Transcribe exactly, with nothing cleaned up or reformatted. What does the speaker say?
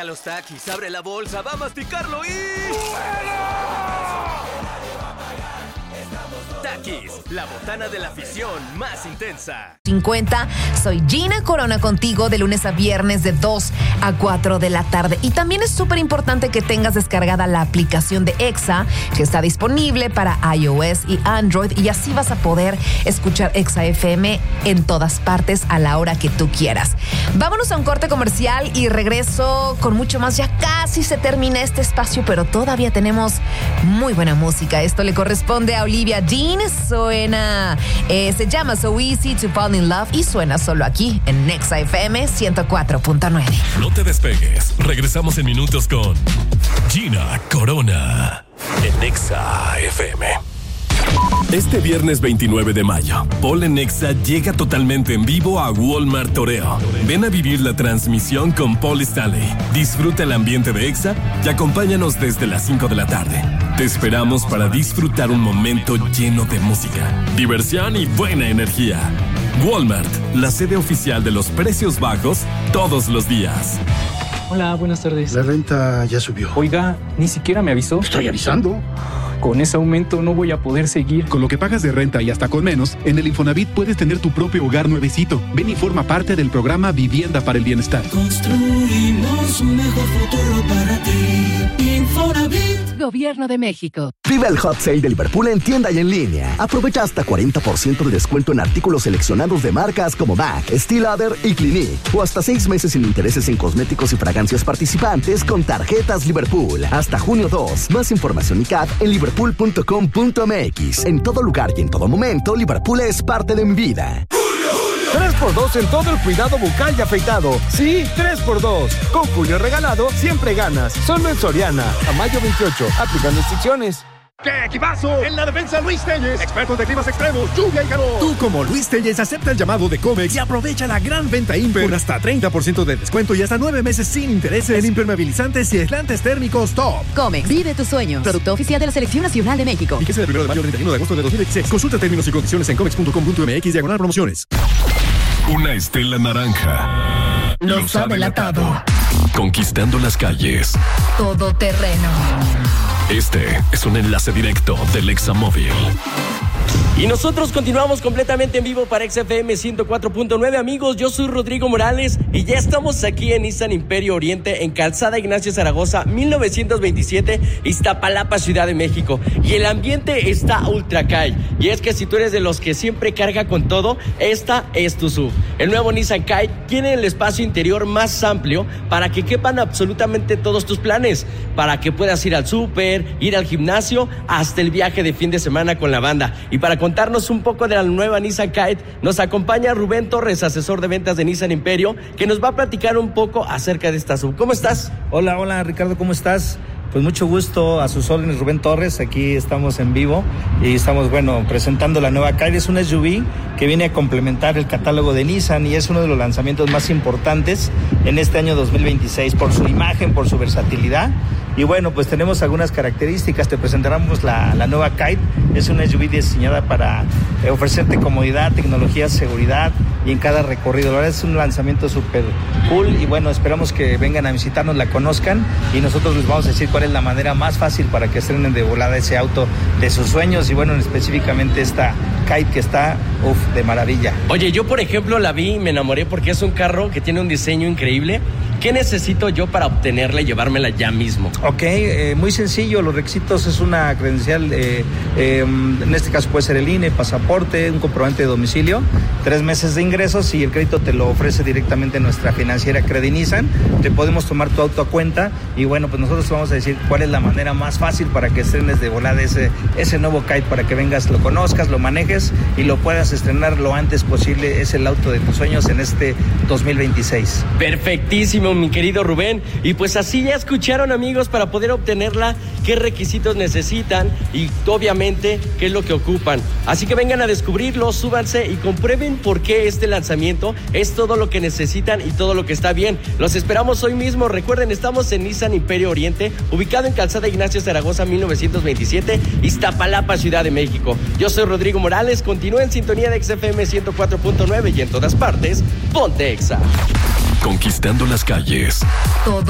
A los taquis, abre la bolsa, va a masticarlo y... Takis, la botana de la afición más intensa. cincuenta, soy Gina Corona contigo de lunes a viernes de dos a cuatro de la tarde. Y también es súper importante que tengas descargada la aplicación de Exa, que está disponible para iOS y Android, y así vas a poder escuchar Exa F M en todas partes a la hora que tú quieras. Vámonos a un corte comercial y regreso con mucho más. Ya casi se termina este espacio, pero todavía tenemos muy buena música. Esto le corresponde a Olivia Dean. Suena, eh, se llama So Easy to Fall in Love y suena solo aquí en Nexa F M ciento cuatro punto nueve. No te despegues, regresamos en minutos con Gina Corona en Nexa F M. Este viernes veintinueve de mayo, Paul en Nexa llega totalmente en vivo a Walmart Toreo. Ven a vivir la transmisión con Paul Stanley. Disfruta el ambiente de Exa y acompáñanos desde las cinco de la tarde. Te esperamos para disfrutar un momento lleno de música, diversión y buena energía. Walmart, la sede oficial de los precios bajos todos los días. Hola, buenas tardes. La renta ya subió. Oiga, ni siquiera me avisó. Estoy avisando. Con ese aumento no voy a poder seguir. Con lo que pagas de renta y hasta con menos, en el Infonavit puedes tener tu propio hogar nuevecito. Ven y forma parte del programa Vivienda para el Bienestar. Construimos un mejor futuro para ti. Infonavit. Gobierno de México. Vive el Hot Sale de Liverpool en tienda y en línea. Aprovecha hasta cuarenta por ciento de descuento en artículos seleccionados de marcas como M A C, Steel Lauder y Clinique. O hasta seis meses sin intereses en cosméticos y fragancias participantes con tarjetas Liverpool. Hasta junio dos. Más información y C A T en liverpool punto com punto m x. En todo lugar y en todo momento, Liverpool es parte de mi vida. tres por dos en todo el cuidado bucal y afeitado. Sí, tres por dos. Con Julio regalado, siempre ganas. Solo en Soriana. A mayo veintiocho. Aplicando restricciones. ¡Qué equipazo! En la defensa, Luis Telles, expertos de climas extremos, lluvia y calor. Tú, como Luis Telles, acepta el llamado de Comex y aprovecha la gran venta Imper con hasta treinta por ciento de descuento y hasta nueve meses sin intereses en impermeabilizantes y aislantes térmicos top. Comex, vive tus sueños. Producto oficial de la Selección Nacional de México. Y que sea del primero de mayo al treinta y uno de agosto de dos mil veintiséis. Consulta términos y condiciones en comex punto com punto m x diagonal promociones. Una estela naranja Los ha delatado. Conquistando las calles. Todo terreno. Este es un enlace directo del Examóvil. Y nosotros continuamos completamente en vivo para X F M ciento cuatro punto nueve, amigos. Yo soy Rodrigo Morales y ya estamos aquí en Nissan Imperio Oriente, en Calzada Ignacio Zaragoza, mil novecientos veintisiete, Iztapalapa, Ciudad de México. Y el ambiente está ultra Kite. Y es que si tú eres de los que siempre carga con todo, esta es tu S U V. El nuevo Nissan Kite tiene el espacio interior más amplio para que quepan absolutamente todos tus planes. Para que puedas ir al súper, ir al gimnasio, hasta el viaje de fin de semana con la banda. Y para contarnos un poco de la nueva Nissan Kite, nos acompaña Rubén Torres, asesor de ventas de Nissan Imperio, que nos va a platicar un poco acerca de esta S U V. ¿Cómo estás? Hola, hola Ricardo, ¿cómo estás? Pues mucho gusto, a sus órdenes, Rubén Torres. Aquí estamos en vivo y estamos, bueno, presentando la nueva Kite. Es una S U V que viene a complementar el catálogo de Nissan y es uno de los lanzamientos más importantes en este año dos mil veintiséis por su imagen, por su versatilidad. Y bueno, pues tenemos algunas características. Te presentaremos la, la nueva Kite. Es una S U V diseñada para eh, ofrecerte comodidad, tecnología, seguridad y en cada recorrido. La verdad es un lanzamiento súper cool y bueno, esperamos que vengan a visitarnos, la conozcan y nosotros les vamos a decir cuál es la manera más fácil para que estrenen de volada ese auto de sus sueños y bueno, específicamente esta Kite que está, uff, de maravilla. Oye, yo por ejemplo la vi y me enamoré porque es un carro que tiene un diseño increíble. ¿Qué necesito yo para obtenerla y llevármela ya mismo? Ok, eh, muy sencillo. Los requisitos es una credencial, eh, eh, en este caso puede ser el I N E, pasaporte, un comprobante de domicilio, tres meses de ingresos y el crédito te lo ofrece directamente nuestra financiera Credinizan. Te podemos tomar tu auto a cuenta y bueno, pues nosotros te vamos a decir cuál es la manera más fácil para que estrenes de volada ese, ese nuevo Kite, para que vengas, lo conozcas, lo manejes y lo puedas estrenar lo antes posible. Es el auto de tus sueños en este dos mil veintiséis. Perfectísimo, mi querido Rubén. Y pues así ya escucharon, amigos, para poder obtenerla, qué requisitos necesitan y obviamente qué es lo que ocupan. Así que vengan a descubrirlo, súbanse y comprueben por qué este lanzamiento es todo lo que necesitan y todo lo que está bien. Los esperamos hoy mismo. Recuerden, estamos en Nissan Imperio Oriente, ubicado en Calzada Ignacio Zaragoza mil novecientos veintisiete, Iztapalapa, Ciudad de México. Yo soy Rodrigo Morales. Continúa en sintonía de X F M ciento cuatro punto nueve y en todas partes, ponte Exa. Conquistando las calles. Todo